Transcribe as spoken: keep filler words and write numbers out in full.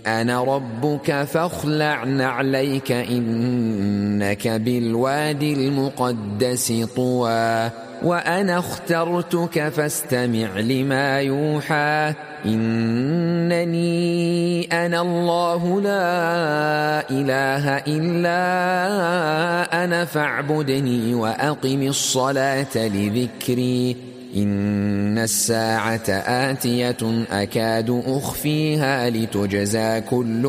أنا ربك فاخلع نعليك إنك بالوادي المقدس طوى وأنا اخترتك فاستمع لما يوحى إنني أنا الله لا إله إلا أنا فاعبدني وأقم الصلاة لذكري إن الساعة آتية أكاد أخفيها لتجزى كل